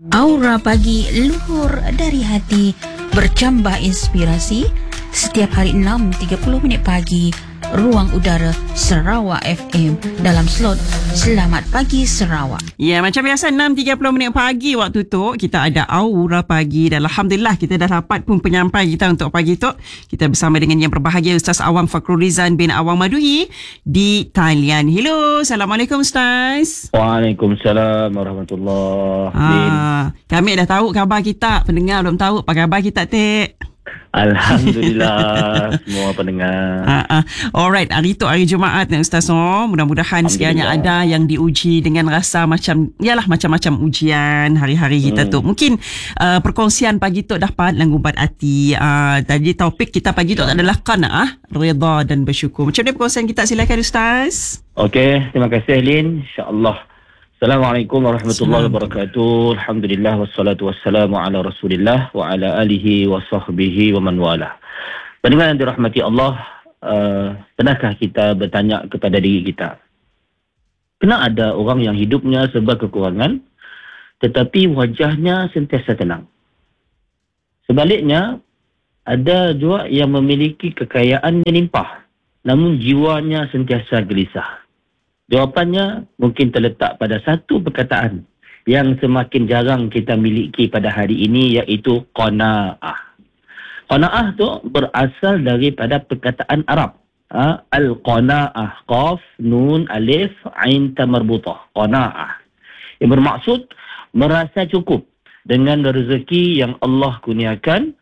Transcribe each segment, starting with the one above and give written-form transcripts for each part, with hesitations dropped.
Aura pagi luhur dari hati, bercambah inspirasi. Setiap hari 6.30 pagi, Ruang Udara Sarawak FM dalam slot Selamat Pagi Sarawak. Ya, macam biasa 6.30 pagi waktu tu kita ada Aura Pagi dan Alhamdulillah kita dah dapat pun penyampai kita untuk pagi tu. Kita bersama dengan yang berbahagia Ustaz Awang Fakhrurizan bin Awang Maduhi di Thailand. Hello, Assalamualaikum Ustaz. Waalaikumsalam warahmatullahi. Kami dah tahu khabar kita, pendengar belum tahu apa khabar kita, Tek. Alhamdulillah semua pendengar. Alright, hari tu hari Jumaat ni Ustaz. Mudah-mudahan sekiranya ada yang diuji dengan rasa macam macam-macam ujian hari-hari kita tu. Mungkin perkongsian pagi tu dapat langgubat hati. Tadi topik kita pagi tu adalah qanaah, redha dan bersyukur. Macam mana perkongsian kita, silakan Ustaz. Okey, terima kasih Lin. InsyaAllah. Assalamualaikum warahmatullahi wabarakatuh. Alhamdulillah wassalatu wassalamu ala Rasulillah wa ala alihi wa sahbihi wa man wala. Pendengar yang dirahmati Allah, pernahkah kita bertanya kepada diri kita, kenapa ada orang yang hidupnya serba kekurangan tetapi wajahnya sentiasa tenang? Sebaliknya, ada juga yang memiliki kekayaan melimpah namun jiwanya sentiasa gelisah. Jawapannya mungkin terletak pada satu perkataan yang semakin jarang kita miliki pada hari ini, iaitu qanaah. Qanaah tu berasal daripada perkataan Arab. Al-qanaah, qaf, nun, alif, ain, ta marbutah. Qanaah. Yang bermaksud merasa cukup dengan rezeki yang Allah kurniakan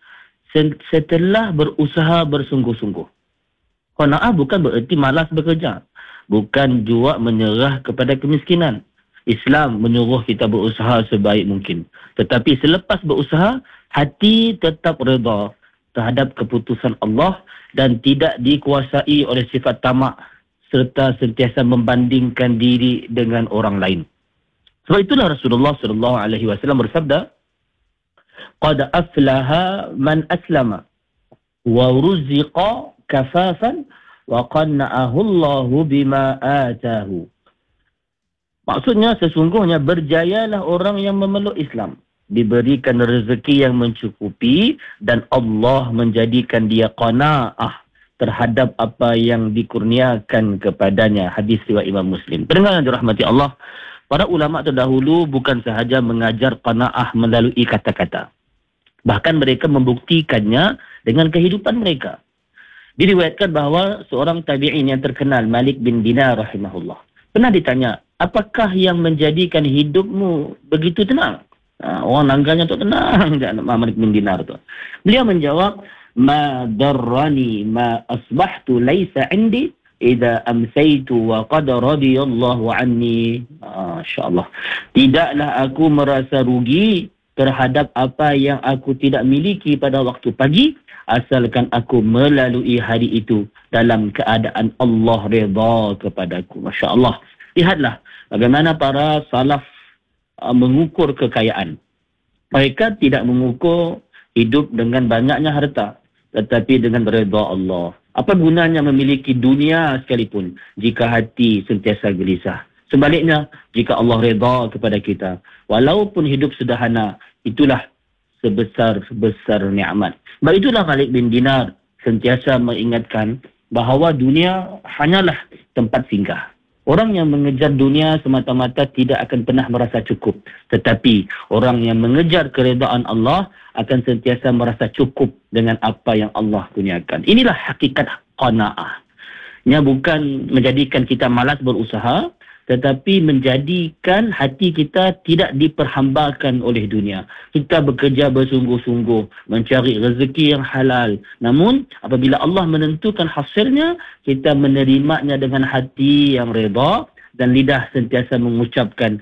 setelah berusaha bersungguh-sungguh. Qanaah bukan bererti malas bekerja. Bukan juga menyerah kepada kemiskinan. Islam menyuruh kita berusaha sebaik mungkin. Tetapi selepas berusaha, hati tetap redha terhadap keputusan Allah dan tidak dikuasai oleh sifat tamak serta sentiasa membandingkan diri dengan orang lain. Sebab itulah Rasulullah SAW bersabda, "Qad aflaha man aslama wa ruziqa kafafan wa qanna'ahu Allahu bima atahu." Maksudnya, sesungguhnya berjayalah orang yang memeluk Islam, diberikan rezeki yang mencukupi dan Allah menjadikan dia qanaah terhadap apa yang dikurniakan kepadanya. Hadis riwayat Imam Muslim. Pendengar yang dirahmati Allah, para ulama terdahulu bukan sahaja mengajar qanaah melalui kata-kata, bahkan mereka membuktikannya dengan kehidupan mereka. Diriwayatkan bahawa seorang tabi'in yang terkenal, Malik bin Dinar rahimahullah, pernah ditanya, apakah yang menjadikan hidupmu begitu tenang? Orang nangganya tu tenang, Malik bin Dinar tu. Beliau menjawab, ma darrani ma asbahtu laysa indi idza amsaytu wa qad radiyallahu anni. Masya-Allah. Tidaklah aku merasa rugi terhadap apa yang aku tidak miliki pada waktu pagi, asalkan aku melalui hari itu dalam keadaan Allah redha kepadaku. Masya Allah. Lihatlah bagaimana para salaf mengukur kekayaan. Mereka tidak mengukur hidup dengan banyaknya harta, tetapi dengan redha Allah. Apa gunanya memiliki dunia sekalipun jika hati sentiasa gelisah? Sebaliknya, jika Allah redha kepada kita, walaupun hidup sederhana, itulah sebesar-besar nikmat. Sebab itulah Malik bin Dinar sentiasa mengingatkan bahawa dunia hanyalah tempat singgah. Orang yang mengejar dunia semata-mata tidak akan pernah merasa cukup. Tetapi orang yang mengejar keredaan Allah akan sentiasa merasa cukup dengan apa yang Allah kurniakan. Inilah hakikat qanaah. Ia bukan menjadikan kita malas berusaha, tetapi menjadikan hati kita tidak diperhambakan oleh dunia. Kita bekerja bersungguh-sungguh, mencari rezeki yang halal. Namun, apabila Allah menentukan hasilnya, kita menerimanya dengan hati yang redha dan lidah sentiasa mengucapkan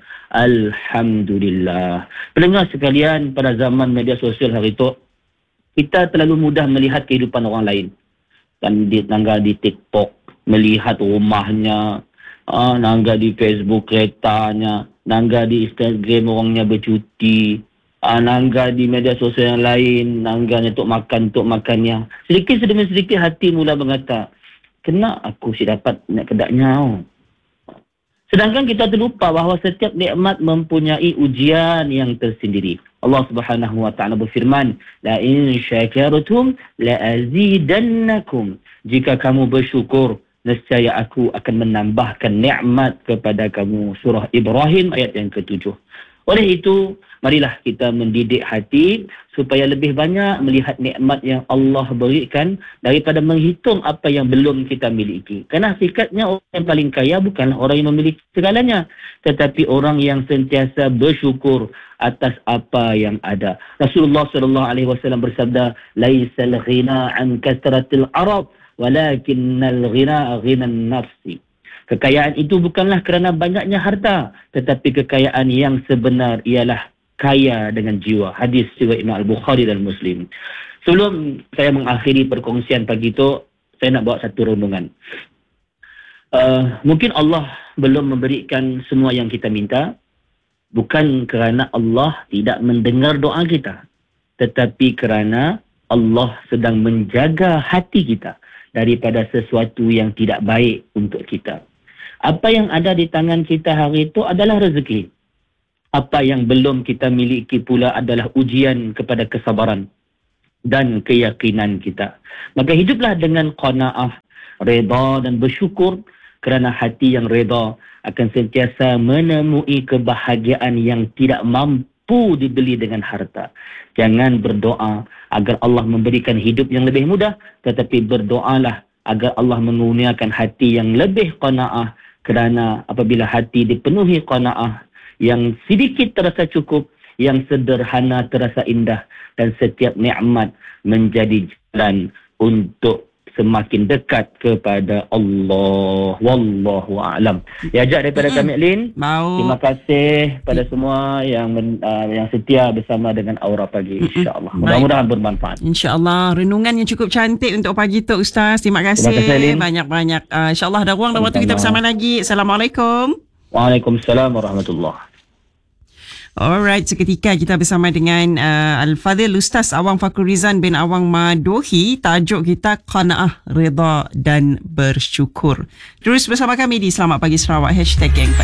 Alhamdulillah. Pendengar sekalian, pada zaman media sosial hari itu, kita terlalu mudah melihat kehidupan orang lain. Dan nangga di TikTok, melihat rumahnya, nangga di Facebook keretanya, nangga di Instagram orangnya bercuti, nangga di media sosial yang lain, nangganya untuk makannya. Sedikit demi sedikit hati mula mengata, kena aku si dapat nak kedaknya. Sedangkan kita terlupa bahawa setiap nikmat mempunyai ujian yang tersendiri. Allah Subhanahu wa taala berfirman, la in syakartum la azidannakum. Jika kamu bersyukur, nescaya aku akan menambahkan nikmat kepada kamu. Surah Ibrahim ayat yang ke-7. Oleh itu, marilah kita mendidik hati supaya lebih banyak melihat nikmat yang Allah berikan daripada menghitung apa yang belum kita miliki. Kerana hakikatnya orang yang paling kaya bukanlah orang yang memiliki segalanya, tetapi orang yang sentiasa bersyukur atas apa yang ada. Rasulullah SAW bersabda, "Laisal ghina an kasratil arab, walakinnal ghina ghinan nafsi." Kekayaan itu bukanlah kerana banyaknya harta, tetapi kekayaan yang sebenar ialah kaya dengan jiwa. Hadis riwayat Imam Al-Bukhari dan Muslim. Sebelum saya mengakhiri perkongsian pagi itu, saya nak buat satu renungan. Mungkin Allah belum memberikan semua yang kita minta, bukan kerana Allah tidak mendengar doa kita, tetapi kerana Allah sedang menjaga hati kita daripada sesuatu yang tidak baik untuk kita. Apa yang ada di tangan kita hari itu adalah rezeki. Apa yang belum kita miliki pula adalah ujian kepada kesabaran dan keyakinan kita. Maka hiduplah dengan qanaah, reda dan bersyukur, kerana hati yang reda akan sentiasa menemui kebahagiaan yang tidak mampu dibeli dengan harta. Jangan berdoa agar Allah memberikan hidup yang lebih mudah, tetapi berdoalah agar Allah mengurniakan hati yang lebih qanaah. Kerana apabila hati dipenuhi qanaah, yang sedikit terasa cukup, yang sederhana terasa indah, dan setiap nikmat menjadi jalan untuk semakin dekat kepada Allah. Wallahu a'lam. Diajak daripada kami, Lin. Terima kasih pada semua yang setia bersama dengan Aura Pagi, insya-Allah. Mudah-mudahan bermanfaat. Insya-Allah. Renungan yang cukup cantik untuk pagi tu, Ustaz. Terima kasih banyak-banyak. Insya-Allah ada ruang dan waktu kita bersama lagi. Assalamualaikum. Waalaikumsalam warahmatullahi. Alright, seketika kita bersama dengan Al-Fadhil Ustaz Awang Fakhrizan bin Awang Madohi. Tajuk kita Qanaah, Reda dan Bersyukur. Terus bersama kami di Selamat Pagi Sarawak #Gang